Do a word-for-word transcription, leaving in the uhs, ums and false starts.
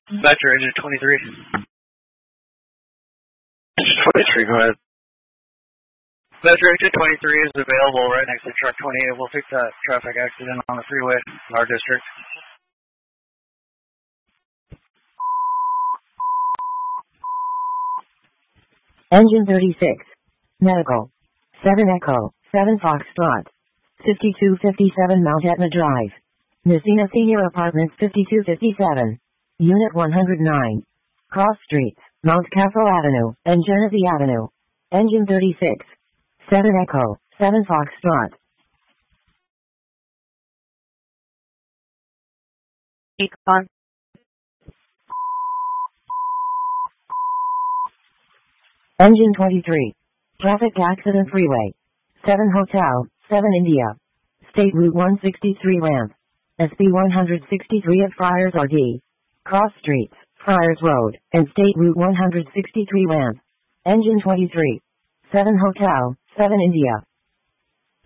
Metro engine twenty-three. twenty-three, go ahead. Metro engine twenty-three is available right next to truck twenty-eight. We'll fix that traffic accident on the freeway in our district. Engine thirty-six. Medical. seven Echo, seven Foxtrot. fifty-two fifty-seven Mount Etna Drive. Messina Senior Apartments fifty-two fifty-seven. Unit one hundred nine. Cross Streets, Mount Castle Avenue, and Genesee Avenue. Engine thirty-six. seven Echo, seven Foxtrot. Econ. Engine twenty-three. Traffic Accident Freeway. seven Hotel, seven India. State Route one sixty-three Ramp. S P one sixty-three at Friars R D. Cross Streets, Friars Road, and State Route one sixty-three Ramp. Engine twenty-three. seven Hotel, seven India.